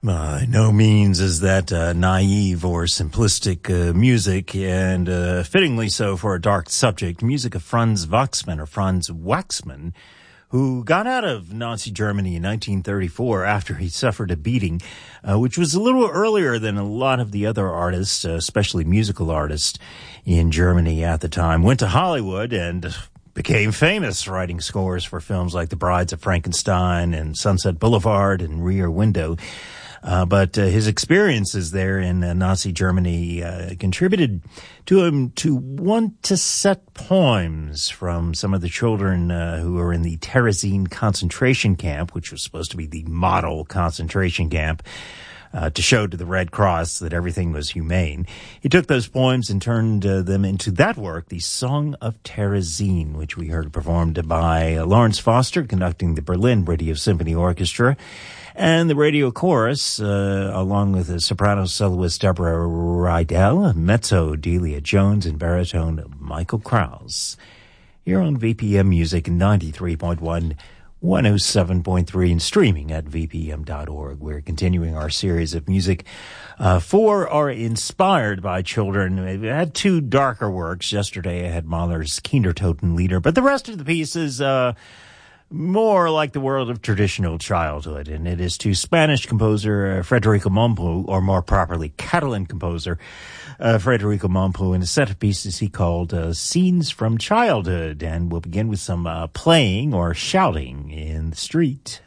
By no means is that naive or simplistic music, and fittingly so for a dark subject, music of Franz Waxman, who got out of Nazi Germany in 1934 after he suffered a beating, which was a little earlier than a lot of the other artists, especially musical artists in Germany at the time. Went to Hollywood and became famous writing scores for films like The Brides of Frankenstein and Sunset Boulevard and Rear Window. But his experiences there in Nazi Germany contributed to him to want to set poems from some of the children who were in the Terezin concentration camp, which was supposed to be the model concentration camp, to show to the Red Cross that everything was humane. He took those poems and turned them into that work, the Song of Terezin, which we heard performed by Lawrence Foster, conducting the Berlin Radio Symphony Orchestra, and the radio chorus, along with the soprano soloist Deborah Rydell, mezzo Delia Jones, and baritone Michael Krause. Here on VPM Music 93.1, 107.3, and streaming at vpm.org. We're continuing our series of music. Four are inspired by children. We had two darker works. Yesterday I had Mahler's Kindertotenlieder, but the rest of the pieces, more like the world of traditional childhood, and it is to Spanish composer Federico Montbou, or more properly Catalan composer Federico Montbou, in a set of pieces he called Scenes from Childhood, and we'll begin with some playing or shouting in the street.